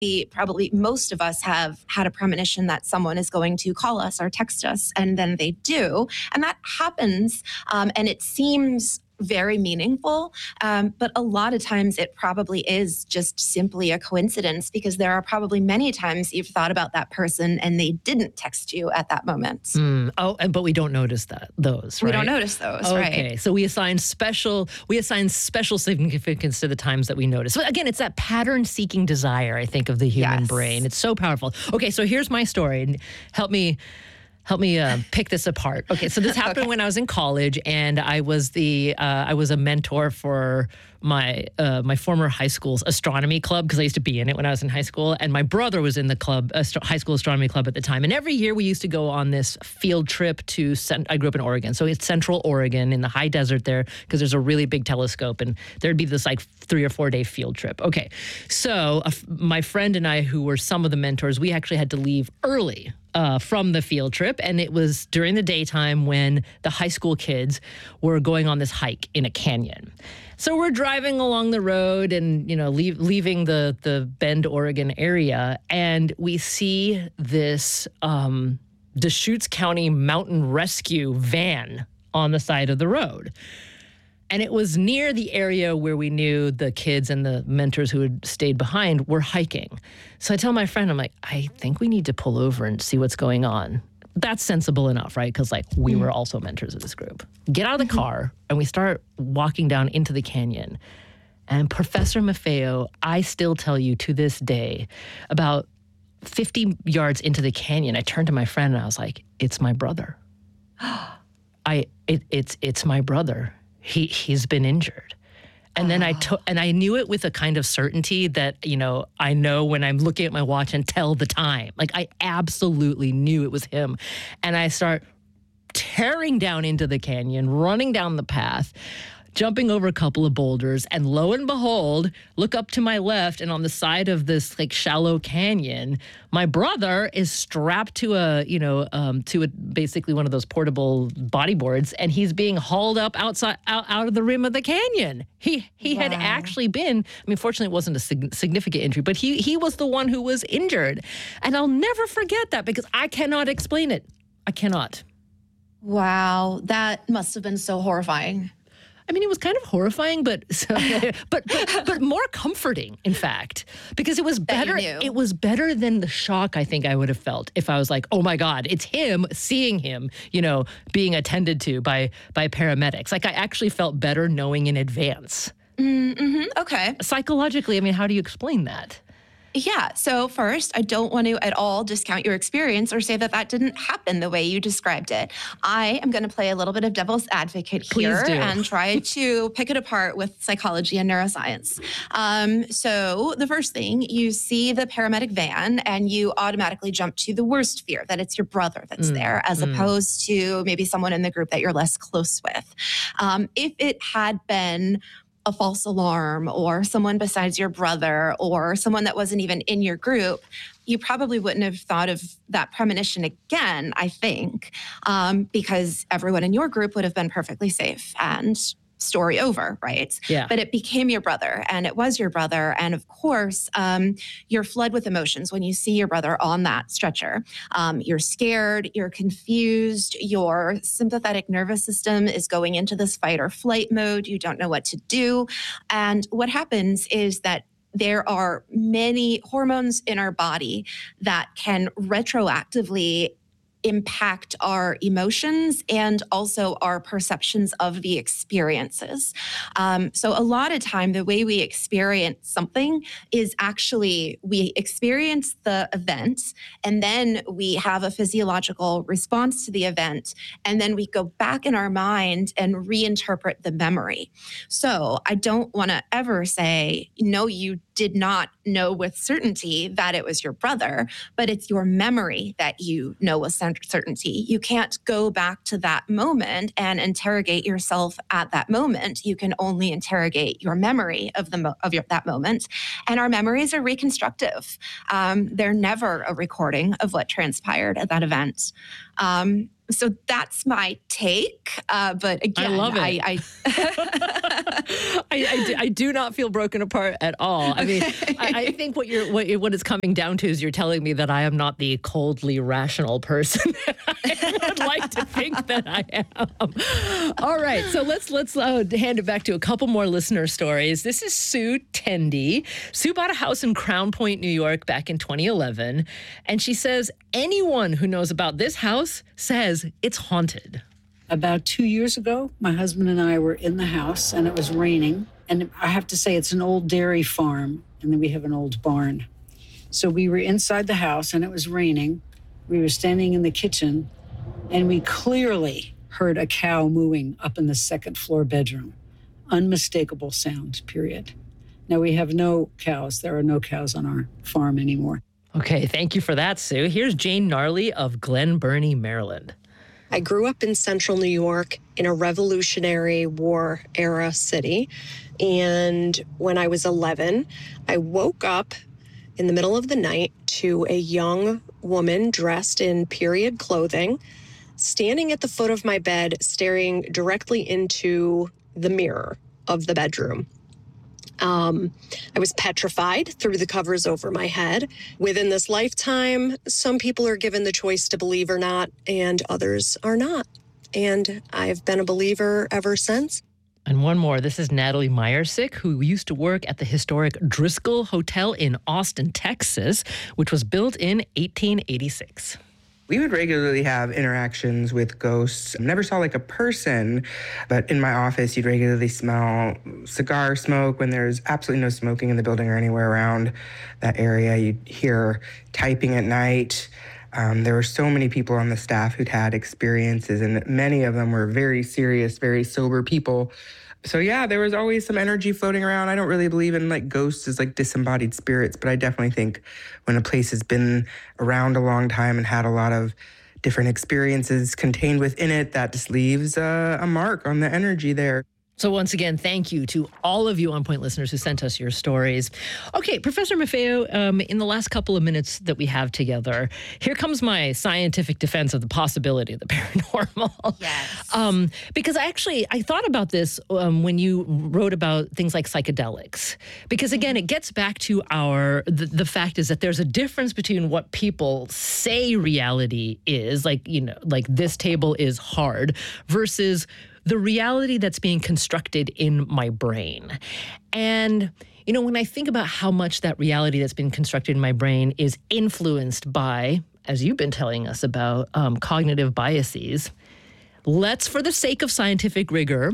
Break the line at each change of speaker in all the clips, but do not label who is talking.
probably most of us have had a premonition that someone is going to call us or text us, and then they do. And that happens, and it seems very meaningful. But a lot of times it probably is just simply a coincidence, because there are probably many times you've thought about that person and they didn't text you at that moment.
But we don't notice those, right?
We don't notice those, right?
Okay, so we assign special significance to the times that we notice. But again, it's that pattern-seeking desire, I think, of the human brain. It's so powerful. Okay, so here's my story. Help me pick this apart. Okay, so this happened when I was in college, and I was a mentor for my former high school's astronomy club, because I used to be in it when I was in high school, and my brother was in the club, high school astronomy club at the time. And every year we used to go on this field trip to I grew up in Oregon, so it's Central Oregon in the high desert there, because there's a really big telescope, and there'd be this like 3 or 4 day field trip. Okay, so my friend and I, who were some of the mentors, we actually had to leave early from the field trip, and it was during the daytime when the high school kids were going on this hike in a canyon. So we're driving along the road and, leaving the Bend, Oregon area, and we see this Deschutes County Mountain Rescue van on the side of the road. And it was near the area where we knew the kids and the mentors who had stayed behind were hiking. So I tell my friend, I'm like, I think we need to pull over and see what's going on. That's sensible enough, right? Because we were also mentors of this group. Get out of the car, and we start walking down into the canyon. And Professor Maffeo, I still tell you to this day, about 50 yards into the canyon, I turned to my friend and I was like, it's my brother. It's my brother. He's been injured. And then I knew it with a kind of certainty that, I know when I'm looking at my watch and tell the time. Like, I absolutely knew it was him. And I start tearing down into the canyon, running down the path, jumping over a couple of boulders, and lo and behold, look up to my left, and on the side of this shallow canyon, my brother is strapped to basically one of those portable bodyboards, and he's being hauled up out of the rim of the canyon. He had actually been, fortunately it wasn't a significant injury, but he was the one who was injured. And I'll never forget that, because I cannot explain it. I cannot.
Wow, that must have been so horrifying.
It was kind of horrifying, but more comforting, in fact, because it was better. It was better than the shock I think I would have felt if I was like, oh my God, it's him, seeing him, being attended to by paramedics. Like, I actually felt better knowing in advance.
Okay.
Psychologically, how do you explain that?
Yeah. So first, I don't want to at all discount your experience or say that didn't happen the way you described it. I am going to play a little bit of devil's advocate here and try to pick it apart with psychology and neuroscience. So the first thing, you see the paramedic van and you automatically jump to the worst fear, that it's your brother that's there, as opposed to maybe someone in the group that you're less close with. If it had been a false alarm or someone besides your brother or someone that wasn't even in your group, you probably wouldn't have thought of that premonition again, I think, because everyone in your group would have been perfectly safe and story over, right?
Yeah.
But it became your brother, and it was your brother. And of course, you're flooded with emotions when you see your brother on that stretcher. You're scared, you're confused, your sympathetic nervous system is going into this fight or flight mode. You don't know what to do. And what happens is that there are many hormones in our body that can retroactively impact our emotions and also our perceptions of the experiences. So a lot of time, the way we experience something is actually we experience the event and then we have a physiological response to the event. And then we go back in our mind and reinterpret the memory. So I don't want to ever say, no, you did not know with certainty that it was your brother, but it's your memory that you know with certainty. You can't go back to that moment and interrogate yourself at that moment. You can only interrogate your memory of that moment. And our memories are reconstructive. They're never a recording of what transpired at that event. So that's my take. But again,
I love it. I do not feel broken apart at all. I mean, I think what it's coming down to is you're telling me that I am not the coldly rational person that I would like to think that I am. All right, so let's hand it back to a couple more listener stories. This is Sue Tendy. Sue bought a house in Crown Point, New York back in 2011, and she says anyone who knows about this house says it's haunted.
About 2 years ago, my husband and I were in the house and it was raining. And I have to say, it's an old dairy farm, and then we have an old barn. So we were inside the house and it was raining. We were standing in the kitchen and we clearly heard a cow mooing up in the second floor bedroom. Unmistakable sound, period. Now we have no cows. There are no cows on our farm anymore.
Okay, thank you for that, Sue. Here's Jane Gnarly of Glen Burnie, Maryland.
I grew up in central New York in a Revolutionary War era city. And when I was 11, I woke up in the middle of the night to a young woman dressed in period clothing, standing at the foot of my bed, staring directly into the mirror of the bedroom. I was petrified, threw the covers over my head. Within this lifetime, some people are given the choice to believe or not, and others are not. And I've been a believer ever since.
And one more. This is Natalie Meyersick, who used to work at the historic Driscoll Hotel in Austin, Texas, which was built in 1886.
We would regularly have interactions with ghosts. Never saw like a person, but in my office, you'd regularly smell cigar smoke when there's absolutely no smoking in the building or anywhere around that area. You'd hear typing at night. There were so many people on the staff who'd had experiences, and many of them were very serious, very sober people. So yeah, there was always some energy floating around. I don't really believe in like ghosts as like disembodied spirits, but I definitely think when a place has been around a long time and had a lot of different experiences contained within it, that just leaves a mark on the energy there.
So once again, thank you to all of you On Point listeners who sent us your stories. Okay, Professor Maffeo, in the last couple of minutes that we have together, here comes my scientific defense of the possibility of the paranormal.
Yes.
Because I thought about this when you wrote about things like psychedelics. Because again, it gets back to the fact is that there's a difference between what people say reality is, like this table is hard, versus the reality that's being constructed in my brain. And, when I think about how much that reality that's been constructed in my brain is influenced by, as you've been telling us about, cognitive biases, let's, for the sake of scientific rigor,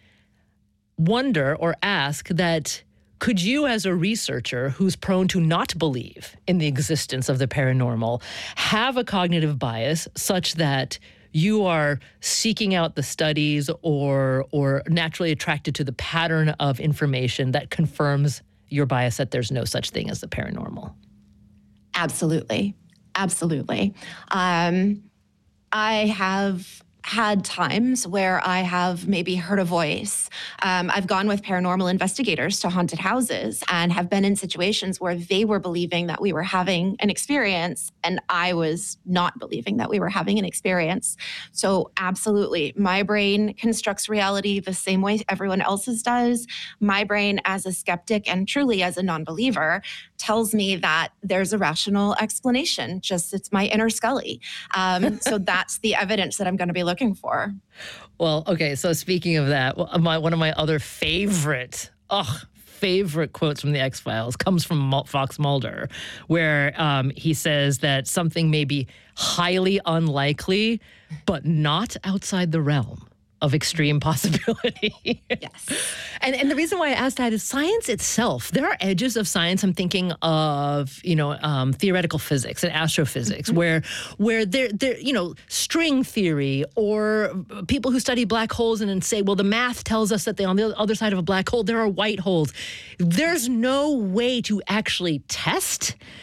wonder or ask that, could you as a researcher who's prone to not believe in the existence of the paranormal have a cognitive bias such that you are seeking out the studies or naturally attracted to the pattern of information that confirms your bias that there's no such thing as the paranormal?
Absolutely. Absolutely. I have had times where I have maybe heard a voice. I've gone with paranormal investigators to haunted houses and have been in situations where they were believing that we were having an experience and I was not believing that we were having an experience. So absolutely, my brain constructs reality the same way everyone else's does. My brain as a skeptic and truly as a non-believer tells me that there's a rational explanation, just it's my inner Scully. So that's the evidence that I'm going to be looking for.
Well, okay, so speaking of that, one of my other favorite quotes from the X-Files comes from Fox Mulder, where he says that something may be highly unlikely, but not outside the realm of extreme possibility.
Yes.
And the reason why I asked that is science itself. There are edges of science. I'm thinking of, theoretical physics and astrophysics, mm-hmm. where there, string theory, or people who study black holes and say, well, the math tells us that on the other side of a black hole, there are white holes. There's no way to actually test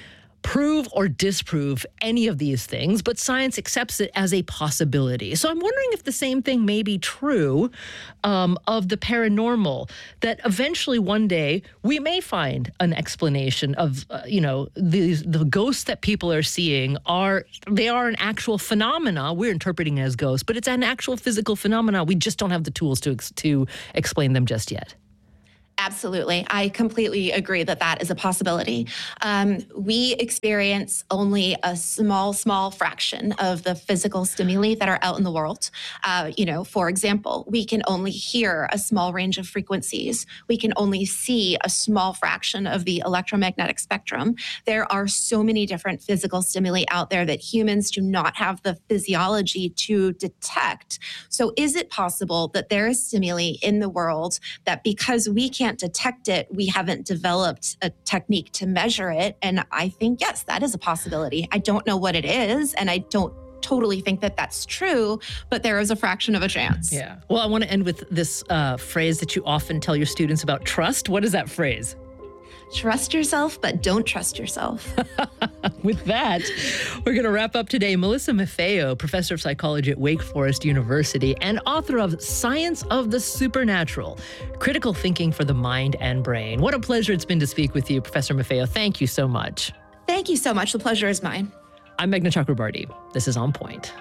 prove or disprove any of these things, but science accepts it as a possibility. So I'm wondering if the same thing may be true of the paranormal, that eventually one day we may find an explanation of, the ghosts that people are seeing are an actual phenomena. We're interpreting it as ghosts, but it's an actual physical phenomena. We just don't have the tools to explain them just yet.
Absolutely. I completely agree that is a possibility. We experience only a small fraction of the physical stimuli that are out in the world. For example, we can only hear a small range of frequencies. We can only see a small fraction of the electromagnetic spectrum. There are so many different physical stimuli out there that humans do not have the physiology to detect. So is it possible that there is stimuli in the world that because we can't detect it, we haven't developed a technique to measure it? And I think, yes, that is a possibility. I don't know what it is, and I don't totally think that that's true, but there is a fraction of a chance.
Yeah. Well, I want to end with this phrase that you often tell your students about trust. What is that phrase?
Trust yourself, but don't trust yourself.
With that, we're going to wrap up today. Melissa Maffeo, professor of psychology at Wake Forest University and author of Science of the Supernatural, Critical Thinking for the Mind and Brain. What a pleasure it's been to speak with you, Professor Maffeo. Thank you so much.
Thank you so much. The pleasure is mine.
I'm Meghna Chakrabarty. This is On Point.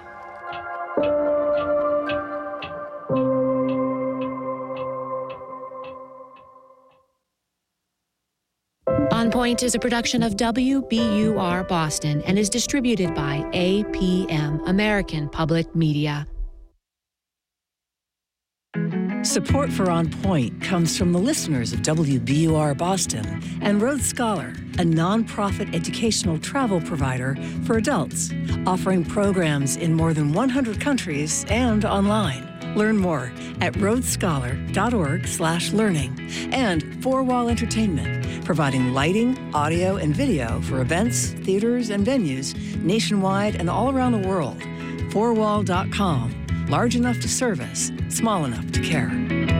On Point is a production of WBUR Boston and is distributed by APM, American Public Media.
Support for On Point comes from the listeners of WBUR Boston and Road Scholar, a nonprofit educational travel provider for adults, offering programs in more than 100 countries and online. Learn more at roadscholar.org/learning. And Four Wall Entertainment, providing lighting, audio, and video for events, theaters, and venues nationwide and all around the world. Fourwall.com. Large enough to service, small enough to care.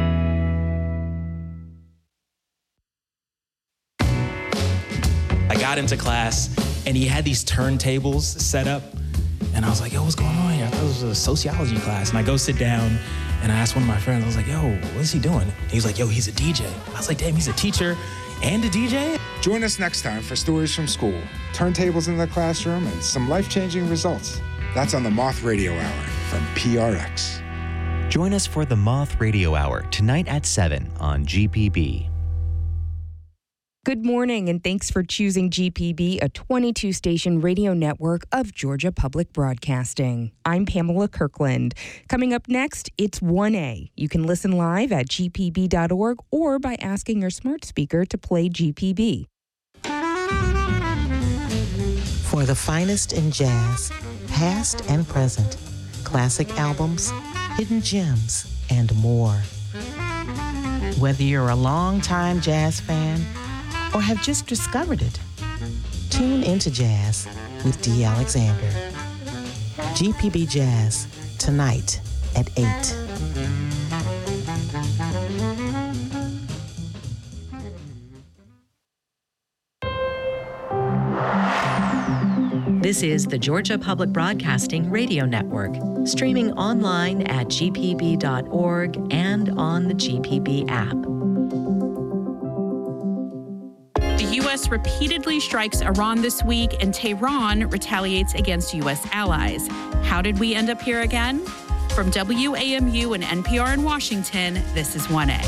I got into class, and he had these turntables set up. And I was like, yo, what's going on here? I thought it was a sociology class. And I go sit down, and I asked one of my friends, I was like, yo, what's he doing? And he's like, yo, he's a DJ. I was like, damn, he's a teacher and a DJ?
Join us next time for Stories from School, turntables in the classroom, and some life-changing results. That's on the Moth Radio Hour from PRX.
Join us for the Moth Radio Hour tonight at 7 on GPB.
Good morning, and thanks for choosing GPB, a 22-station radio network of Georgia Public Broadcasting. I'm Pamela Kirkland. Coming up next, it's 1A. You can listen live at gpb.org or by asking your smart speaker to play GPB.
For the finest in jazz, past and present, classic albums, hidden gems, and more. Whether you're a longtime jazz fan or have just discovered it, tune into Jazz with Dee Alexander. GPB Jazz, tonight at 8.
This is the Georgia Public Broadcasting Radio Network, streaming online at gpb.org and on the GPB app.
The U.S. repeatedly strikes Iran this week, and Tehran retaliates against U.S. allies. How did we end up here again? From WAMU and NPR in Washington, this is 1A.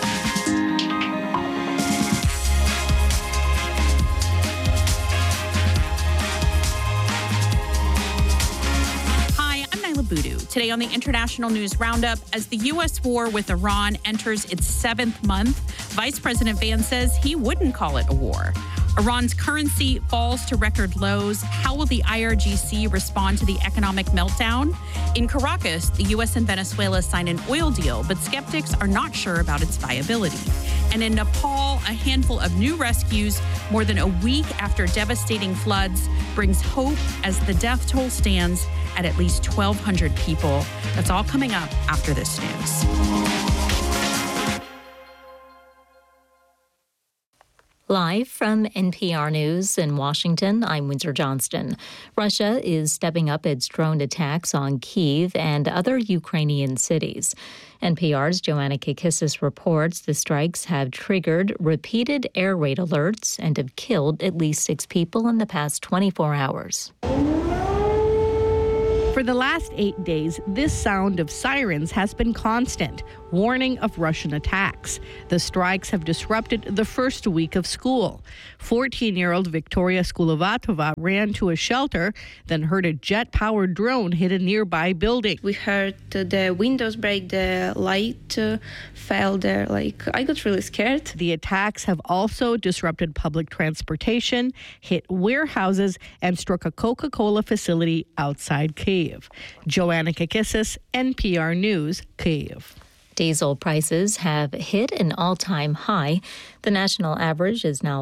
Today on the International News Roundup, as the U.S. war with Iran enters its 7th month, Vice President Vance says he wouldn't call it a war. Iran's currency falls to record lows. How will the IRGC respond to the economic meltdown? In Caracas, the U.S. and Venezuela sign an oil deal, but skeptics are not sure about its viability. And in Nepal, a handful of new rescues more than a week after devastating floods brings hope as the death toll stands at least 1,200 people. That's all coming up after this news.
Live from NPR News in Washington, I'm Windsor Johnston. Russia is stepping up its drone attacks on Kyiv and other Ukrainian cities. NPR's Joanna Kakissis reports the strikes have triggered repeated air raid alerts and have killed at least 6 people in the past 24 hours.
For the last 8 days, this sound of sirens has been constant, warning of Russian attacks. The strikes have disrupted the first week of school. 14-year-old Victoria Skulovatova ran to a shelter, then heard a jet-powered drone hit a nearby building.
We heard the windows break, the light fell there. I got really scared.
The attacks have also disrupted public transportation, hit warehouses, and struck a Coca-Cola facility outside Kyiv. Joanna Kakissis, NPR News, Kyiv.
Diesel prices have hit an all-time high. The national average is now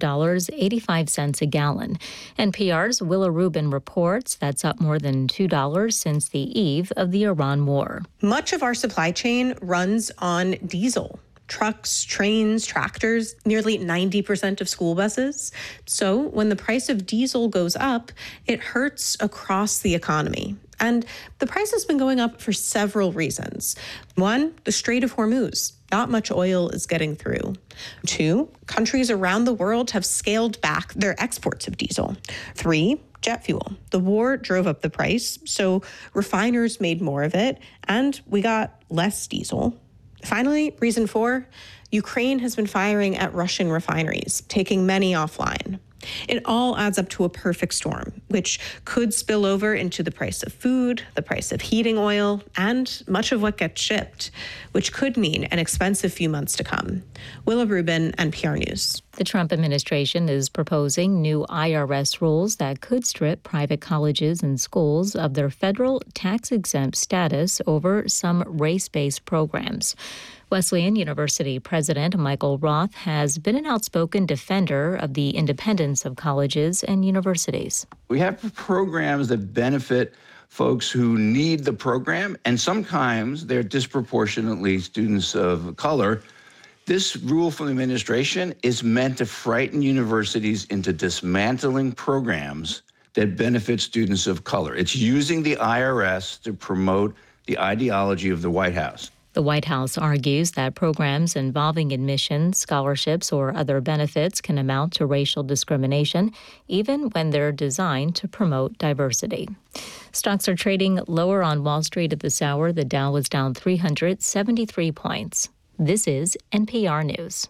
$5.85 a gallon. NPR's Willa Rubin reports that's up more than $2 since the eve of the Iran war.
Much of our supply chain runs on diesel. Trucks, trains, tractors, nearly 90% of school buses. So when the price of diesel goes up, it hurts across the economy. And the price has been going up for several reasons. 1, the Strait of Hormuz. Not much oil is getting through. 2, countries around the world have scaled back their exports of diesel. 3, jet fuel. The war drove up the price, so refiners made more of it, and we got less diesel. Finally, reason 4, Ukraine has been firing at Russian refineries, taking many offline. It all adds up to a perfect storm, which could spill over into the price of food, the price of heating oil, and much of what gets shipped, which could mean an expensive few months to come. Willa Rubin, NPR News.
The Trump administration is proposing new IRS rules that could strip private colleges and schools of their federal tax-exempt status over some race-based programs. Wesleyan University President Michael Roth has been an outspoken defender of the independence of colleges and universities.
We have programs that benefit folks who need the program, and sometimes they're disproportionately students of color. This rule from the administration is meant to frighten universities into dismantling programs that benefit students of color. It's using the IRS to promote the ideology of the White House.
The White House argues that programs involving admissions, scholarships, or other benefits can amount to racial discrimination, even when they're designed to promote diversity. Stocks are trading lower on Wall Street at this hour. The Dow was down 373 points. This is NPR News.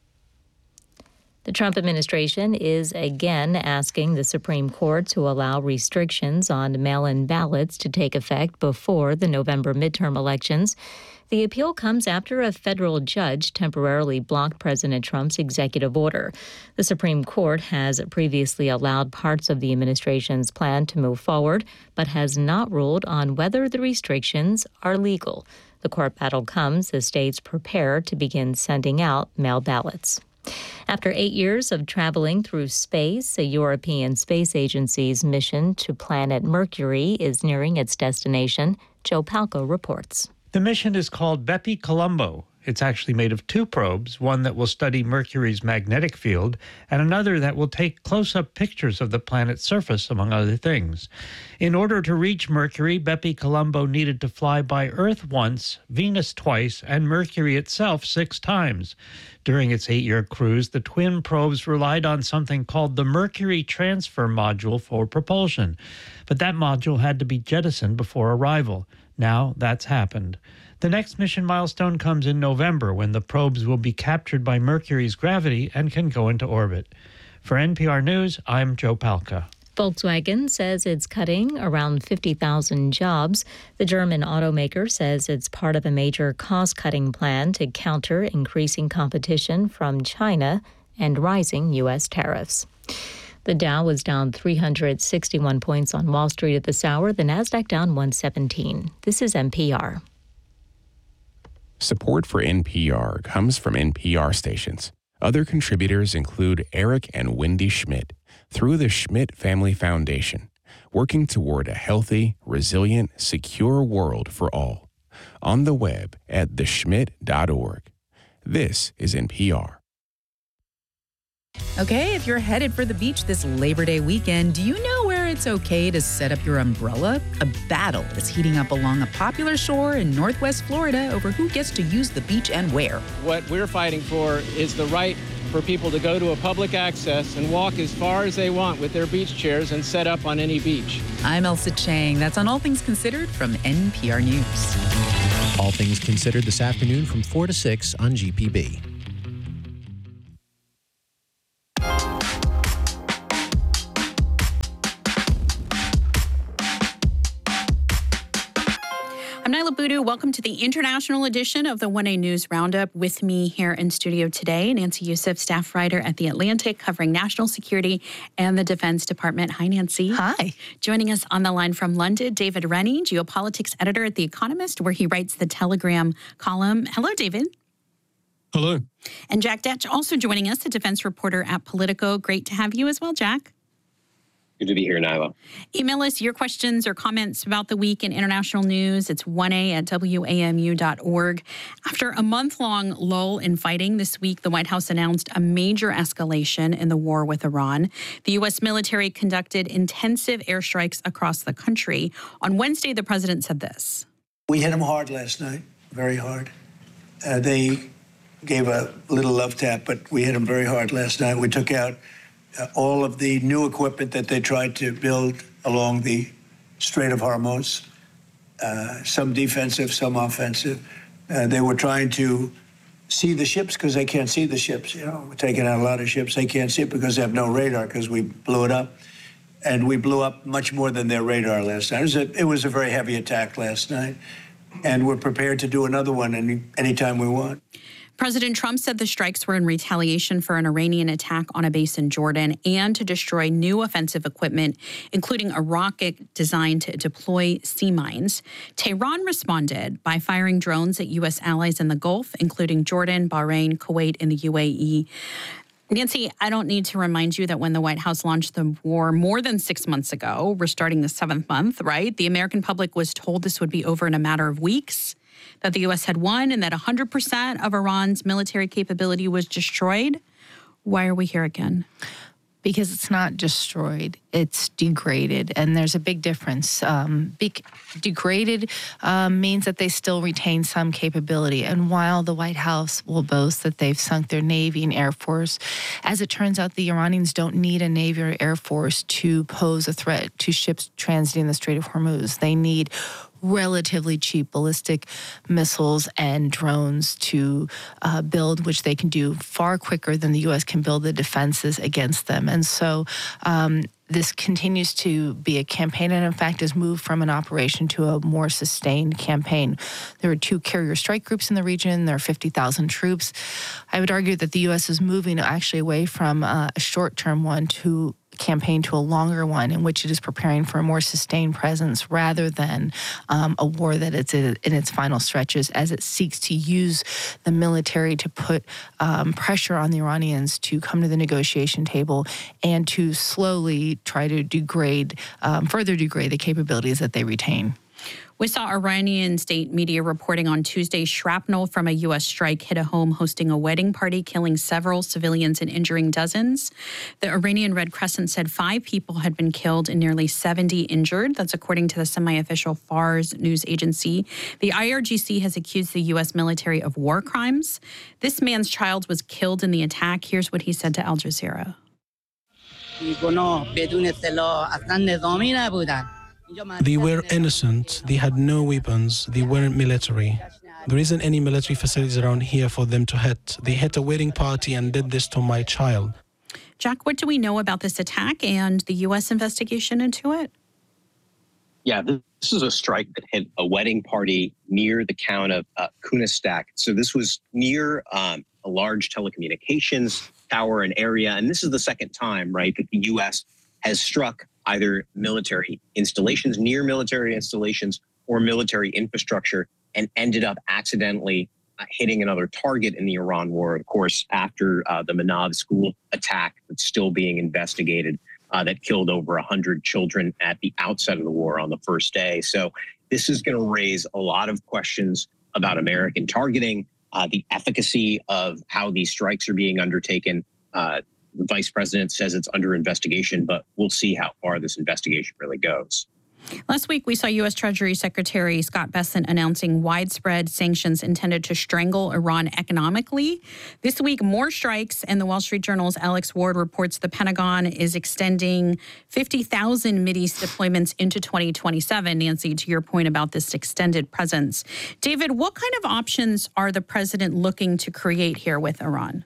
The Trump administration is again asking the Supreme Court to allow restrictions on mail-in ballots to take effect before the November midterm elections. The appeal comes after a federal judge temporarily blocked President Trump's executive order. The Supreme Court has previously allowed parts of the administration's plan to move forward, but has not ruled on whether the restrictions are legal. The court battle comes as states prepare to begin sending out mail ballots. After 8 years of traveling through space, a European Space Agency's mission to planet Mercury is nearing its destination. Joe Palco reports.
The mission is called Bepi Colombo. It's actually made of 2 probes, one that will study Mercury's magnetic field and another that will take close-up pictures of the planet's surface, among other things. In order to reach Mercury, Bepi Colombo needed to fly by Earth once, Venus twice, and Mercury itself 6 times. During its 8-year cruise, the twin probes relied on something called the Mercury Transfer Module for propulsion. But that module had to be jettisoned before arrival. Now that's happened. The next mission milestone comes in November, when the probes will be captured by Mercury's gravity and can go into orbit. For NPR News, I'm Joe Palca.
Volkswagen says it's cutting around 50,000 jobs. The German automaker says it's part of a major cost-cutting plan to counter increasing competition from China and rising U.S. tariffs. The Dow was down 361 points on Wall Street at this hour. The Nasdaq down 117. This is NPR.
Support for NPR comes from NPR stations. Other contributors include Eric and Wendy Schmidt through the Schmidt Family Foundation, working toward a healthy, resilient, secure world for all. On the web at theschmidt.org. This is NPR.
Okay, if you're headed for the beach this Labor Day weekend, do you know where it's okay to set up your umbrella? A battle is heating up along a popular shore in Northwest Florida over who gets to use the beach and where.
What we're fighting for is the right for people to go to a public access and walk as far as they want with their beach chairs and set up on any beach.
I'm Elsa Chang. That's on All Things Considered from NPR News.
All Things Considered this afternoon from 4 to 6 on GPB.
I'm Nyla Boodoo. Welcome to the international edition of the 1A News Roundup. With me here in studio today, Nancy Youssef, staff writer at The Atlantic, covering national security and the Defense Department. Hi, Nancy.
Hi.
Joining us on the line from London, David Rennie, geopolitics editor at The Economist, where he writes the Telegram column. Hello, David.
Hello.
And Jack Detch also joining us, the defense reporter at Politico. Great to have you as well, Jack.
Good to be here, Nyla.
Email us your questions or comments about the week in international news. It's 1a@wamu.org. After a month-long lull in fighting this week, the White House announced a major escalation in the war with Iran. The U.S. military conducted intensive airstrikes across the country. On Wednesday, the president said this.
We hit them hard last night, very hard. They gave a little love tap, but we hit them very hard last night. We took out all of the new equipment that they tried to build along the Strait of Hormuz, some defensive, some offensive. They were trying to see the ships because they can't see the ships. You know, we're taking out a lot of ships. They can't see it because they have no radar because we blew it up. And we blew up much more than their radar last night. It was a very heavy attack last night. And we're prepared to do another one anytime we want.
President Trump said the strikes were in retaliation for an Iranian attack on a base in Jordan and to destroy new offensive equipment, including a rocket designed to deploy sea mines. Tehran responded by firing drones at U.S. allies in the Gulf, including Jordan, Bahrain, Kuwait, and the UAE. Nancy, I don't need to remind you that when the White House launched the war more than 6 months ago, we're starting the 7th month, right? The American public was told this would be over in a matter of weeks, that the U.S. had won, and that 100% of Iran's military capability was destroyed. Why are we here again?
Because it's not destroyed, it's degraded, and there's a big difference. Degraded means that they still retain some capability, and while the White House will boast that they've sunk their Navy and Air Force, as it turns out, the Iranians don't need a Navy or Air Force to pose a threat to ships transiting the Strait of Hormuz. They need relatively cheap ballistic missiles and drones to build, which they can do far quicker than the U.S. can build the defenses against them. And so this continues to be a campaign, and in fact has moved from an operation to a more sustained campaign. There are 2 carrier strike groups in the region. There are 50,000 troops. I would argue that the U.S. is moving actually away from a short-term one to campaign to a longer one in which it is preparing for a more sustained presence rather than a war that it's in its final stretches, as it seeks to use the military to put pressure on the Iranians to come to the negotiation table and to slowly try to further degrade the capabilities that they retain.
We saw Iranian state media reporting on Tuesday shrapnel from a U.S. strike hit a home hosting a wedding party, killing several civilians and injuring dozens. The Iranian Red Crescent said 5 people had been killed and nearly 70 injured. That's according to the semi-official Fars news agency. The IRGC has accused the U.S. military of war crimes. This man's child was killed in the attack. Here's what he said to Al Jazeera.
They were innocent, they had no weapons, they weren't military. There isn't any military facilities around here for them to hit. They hit a wedding party and did this to my child.
Jack, what do we know about this attack and the U.S. investigation into it?
Yeah, this is a strike that hit a wedding party near the town of Kunistak. So this was near a large telecommunications tower and area. And this is the second time, right, that the U.S. has struck either military installations, near military installations, or military infrastructure, and ended up accidentally hitting another target in the Iran war, of course, after the Manav school attack that's still being investigated, that killed over 100 children at the outset of the war on the first day. So this is going to raise a lot of questions about American targeting, the efficacy of how these strikes are being undertaken. The vice president says it's under investigation, but we'll see how far this investigation really goes.
Last week, we saw U.S. Treasury Secretary Scott Bessent announcing widespread sanctions intended to strangle Iran economically. This week, more strikes, and the Wall Street Journal's Alex Ward reports the Pentagon is extending 50,000 Mideast deployments into 2027. Nancy, to your point about this extended presence. David, what kind of options are the president looking to create here with Iran?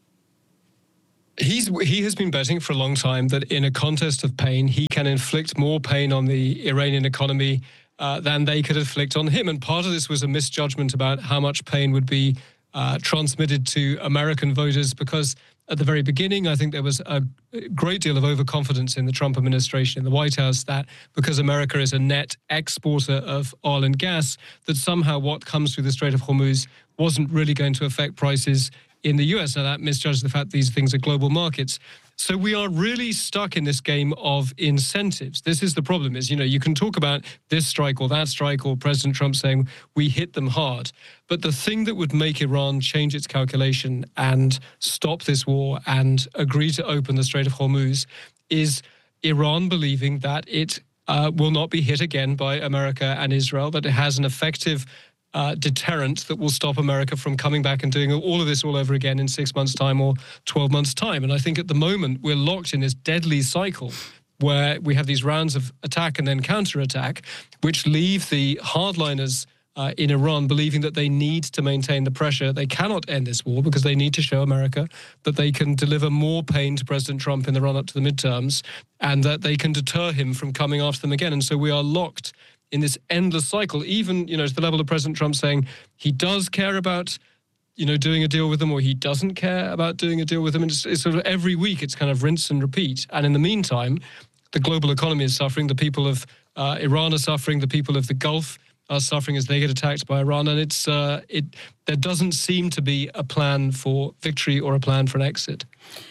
He has been betting for a long time that in a contest of pain, he can inflict more pain on the Iranian economy than they could inflict on him. And part of this was a misjudgment about how much pain would be transmitted to American voters, because at the very beginning, I think there was a great deal of overconfidence in the Trump administration, in the White House, that because America is a net exporter of oil and gas, that somehow what comes through the Strait of Hormuz wasn't really going to affect prices in the US. Now, that misjudges the fact these things are global markets. So we are really stuck in this game of incentives. This is the problem, is, you can talk about this strike or that strike, or President Trump saying we hit them hard. But the thing that would make Iran change its calculation and stop this war and agree to open the Strait of Hormuz is Iran believing that it will not be hit again by America and Israel, that it has an effective deterrent that will stop America from coming back and doing all of this all over again in 6 months' time or 12 months' time. And I think at the moment we're locked in this deadly cycle where we have these rounds of attack and then counterattack, which leave the hardliners in Iran believing that they need to maintain the pressure. They cannot end this war because they need to show America that they can deliver more pain to President Trump in the run-up to the midterms, and that they can deter him from coming after them again. And so we are locked in this endless cycle, even, to the level of President Trump saying he does care about, doing a deal with them, or he doesn't care about doing a deal with them. And it's sort of every week it's kind of rinse and repeat. And in the meantime, the global economy is suffering. The people of Iran are suffering. The people of the Gulf are suffering as they get attacked by Iran. And there doesn't seem to be a plan for victory or a plan for an exit.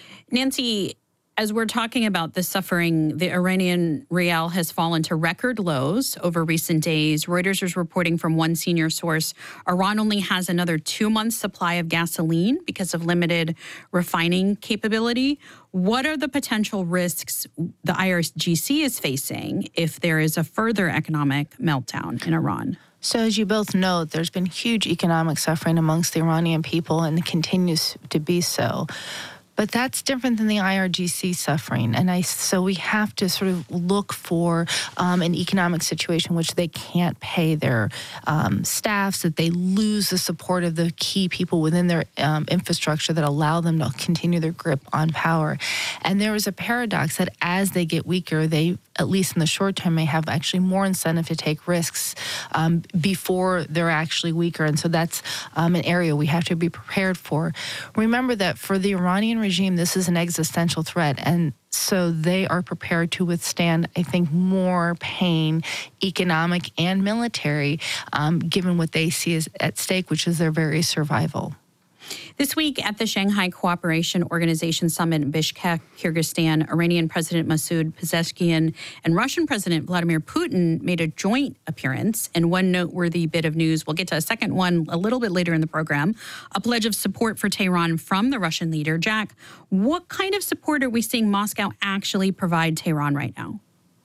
Nancy, as we're talking about the suffering, the Iranian rial has fallen to record lows over recent days. Reuters is reporting from one senior source, Iran only has another 2 months supply of gasoline because of limited refining capability. What are the potential risks the IRGC is facing if there is a further economic meltdown in Iran?
So as you both know, there's been huge economic suffering amongst the Iranian people, and it continues to be so. But that's different than the IRGC suffering. And so we have to sort of look for an economic situation which they can't pay their staffs, that they lose the support of the key people within their infrastructure that allow them to continue their grip on power. And there is a paradox that as they get weaker, they, at least in the short term, may have actually more incentive to take risks before they're actually weaker. And so that's an area we have to be prepared for. Remember that for the Iranian regime, this is an existential threat. And so they are prepared to withstand, I think, more pain, economic and military, given what they see as at stake, which is their very survival.
This week at the Shanghai Cooperation Organization Summit in Bishkek, Kyrgyzstan, Iranian President Masoud Pezeshkian and Russian President Vladimir Putin made a joint appearance. And one noteworthy bit of news, we'll get to a second one a little bit later in the program, a pledge of support for Tehran from the Russian leader. Jack, what kind of support are we seeing Moscow actually provide Tehran right now?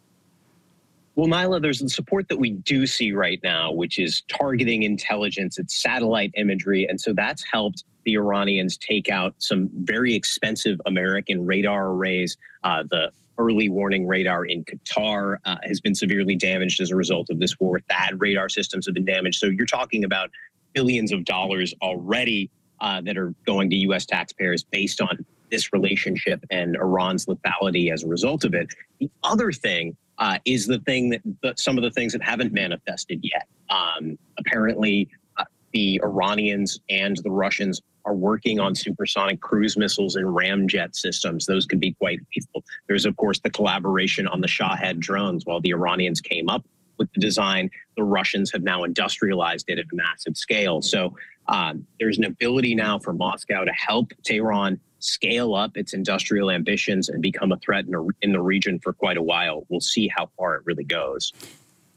Well, Nyla, there's the support that we do see right now, which is targeting intelligence, it's satellite imagery. And so that's helped the Iranians take out some very expensive American radar arrays. The early warning radar in Qatar has been severely damaged as a result of this war. THAAD radar systems have been damaged. So you're talking about billions of dollars already that are going to U.S. taxpayers based on this relationship and Iran's lethality as a result of it. The other thing is the thing that some of the things that haven't manifested yet. Apparently, the Iranians and the Russians are working on supersonic cruise missiles and ramjet systems. Those could be quite lethal. There's, of course, the collaboration on the Shahed drones. While the Iranians came up with the design, the Russians have now industrialized it at a massive scale. So there's an ability now for Moscow to help Tehran scale up its industrial ambitions and become a threat in the region for quite a while. We'll see how far it really goes.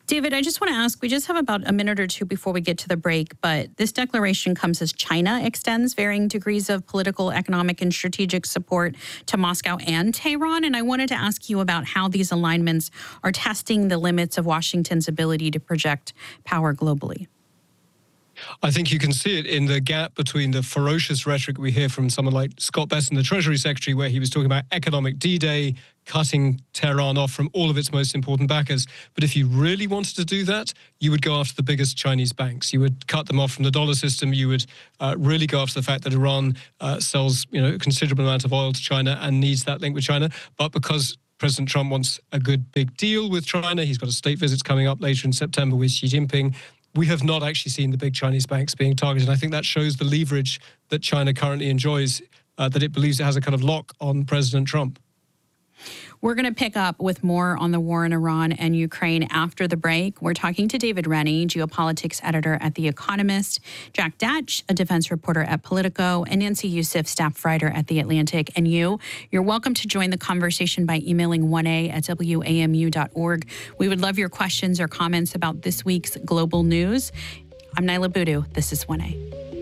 David, I just want to ask, we just have about a minute or two before we get to the break, but this declaration comes as China extends varying degrees of political, economic, and strategic support to Moscow and Tehran. And I wanted to ask you about how these alignments are testing the limits of Washington's ability to project power globally.
I think you can see it in the gap between the ferocious rhetoric we hear from someone like Scott Bessent, the Treasury Secretary, where he was talking about economic D-Day, cutting Tehran off from all of its most important backers. But if you really wanted to do that, you would go after the biggest Chinese banks. You would cut them off from the dollar system. You would really go after the fact that Iran sells a considerable amount of oil to China and needs that link with China. But because President Trump wants a good big deal with China, he's got a state visits coming up later in September with Xi Jinping. We have not actually seen the big Chinese banks being targeted. And I think that shows the leverage that China currently enjoys, that it believes it has a kind of lock on President Trump.
We're going to pick up with more on the war in Iran and Ukraine after the break. We're talking to David Rennie, geopolitics editor at The Economist, Jack Datch, a defense reporter at Politico, and Nancy Youssef, staff writer at The Atlantic. And you're welcome to join the conversation by emailing 1a@wamu.org. We would love your questions or comments about this week's global news. I'm Nyla Boodoo. This is 1A.